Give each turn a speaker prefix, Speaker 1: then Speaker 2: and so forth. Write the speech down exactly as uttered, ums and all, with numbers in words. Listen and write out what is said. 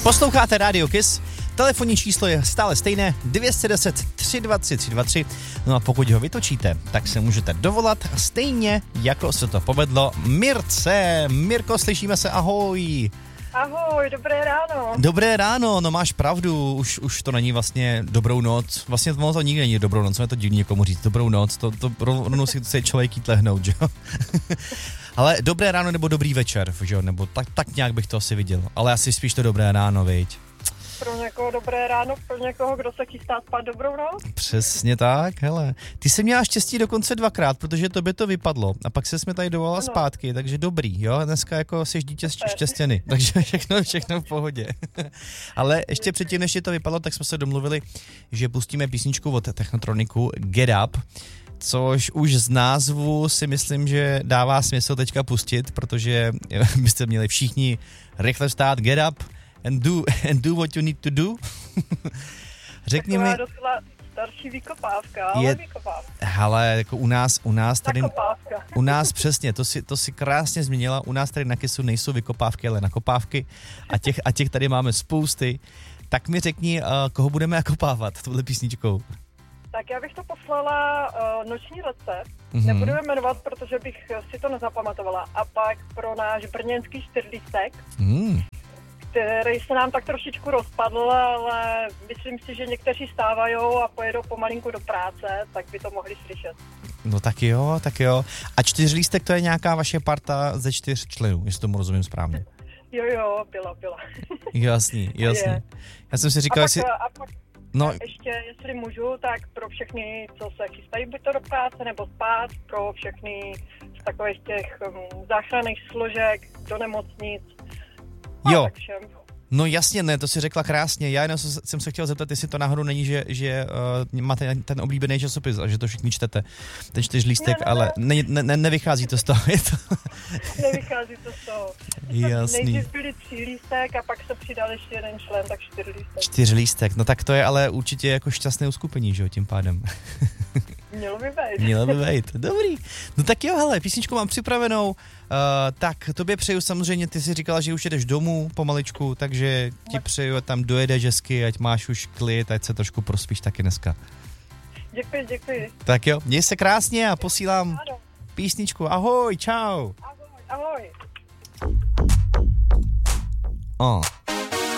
Speaker 1: Posloucháte Radio Kiss, telefonní číslo je stále stejné, dvě stě deset, tři dva tři, tři dva tři, no a pokud ho vytočíte, tak se můžete dovolat stejně, jako se to povedlo Mirce. Mirko, slyšíme se, ahoj.
Speaker 2: Ahoj, dobré ráno.
Speaker 1: Dobré ráno, no máš pravdu, už, už to není vlastně dobrou noc, vlastně to, to nikdy není dobrou noc, je to divný někomu říct dobrou noc, to, to rovnou si chce člověk jít lehnout, že jo. Ale dobré ráno nebo dobrý večer, že jo, nebo tak, tak nějak bych to asi viděl, ale asi spíš to dobré ráno, viď.
Speaker 2: Pro někoho dobré ráno, pro někoho, kdo se chystá spát, dobrou noc.
Speaker 1: Přesně tak, hele. Ty jsi měla štěstí dokonce dvakrát, protože tobě to vypadlo a pak se jsme tady dovolala no. zpátky, takže dobrý, jo, dneska jako jsi dítě štěstěny, takže všechno, všechno v pohodě. Ale ještě předtím, než to vypadlo, tak jsme se domluvili, že pustíme písničku od Technotroniku Get Up, což už z názvu si myslím, že dává smysl teďka pustit, protože byste měli všichni rychle vstát, get up and do, and do what you need to do. Řekni
Speaker 2: Taková
Speaker 1: mi...
Speaker 2: docela starší vykopávka, ale
Speaker 1: je,
Speaker 2: vykopávka.
Speaker 1: hele, jako u nás, u nás tady...
Speaker 2: Nakopávka.
Speaker 1: U nás přesně, to si, to si krásně změnila, u nás tady na Kissu nejsou vykopávky, ale nakopávky a těch, a těch tady máme spousty. Tak mi řekni, uh, koho budeme nakopávat touhle písničkou.
Speaker 2: Tak já bych to poslala uh, Noční recept,
Speaker 1: Mm-hmm.
Speaker 2: nebudu je jmenovat, protože bych si to nezapamatovala. A pak pro náš brněnský čtyřlístek,
Speaker 1: Mm.
Speaker 2: který se nám tak trošičku rozpadl, ale myslím si, že někteří stávají a pojedou pomalinku do práce, tak by to mohli slyšet.
Speaker 1: No tak jo, tak jo. A čtyřlístek to je nějaká vaše parta ze čtyř členů, jestli tomu rozumím správně.
Speaker 2: Jo, jo, byla, byla.
Speaker 1: Jasný, jasný.
Speaker 2: Je.
Speaker 1: Já jsem si říkal,
Speaker 2: a pak,
Speaker 1: jestli...
Speaker 2: a pak
Speaker 1: No,
Speaker 2: ještě, jestli můžu, tak pro všechny, co se chystají buď to do práce nebo spát, pro všechny z takových těch um, záchranných složek do nemocnic.
Speaker 1: jo.
Speaker 2: Tak všem.
Speaker 1: No jasně, ne, to si řekla krásně. Já jenom jsem se chtěl zeptat, jestli to náhodou není, že, že uh, máte ten oblíbený časopis a že to všichni čtete, ten čtyřlístek,
Speaker 2: ne, ne,
Speaker 1: ale ne, ne, ne, nevychází to z toho. Je to...
Speaker 2: Nevychází to z toho.
Speaker 1: Jasný.
Speaker 2: Nejdřív byli tři lístek a pak se přidal ještě jeden člen, tak čtyři lístek.
Speaker 1: Čtyřlístek, no tak to je ale určitě jako šťastné uskupení, že jo, tím pádem.
Speaker 2: Mělo by být.
Speaker 1: Mělo by být, dobrý. No tak jo, hele, písničku mám připravenou, uh, tak tobě přeju samozřejmě, ty jsi říkala, že už jedeš domů pomaličku, takže ti přeju, tam dojedeš hezky, ať máš už klid, ať se trošku prospíš taky dneska.
Speaker 2: Děkuji, děkuji.
Speaker 1: Tak jo, měj se krásně a posílám
Speaker 2: Ano.
Speaker 1: písničku. Ahoj, čau.
Speaker 2: Ahoj, ahoj.
Speaker 1: Oh.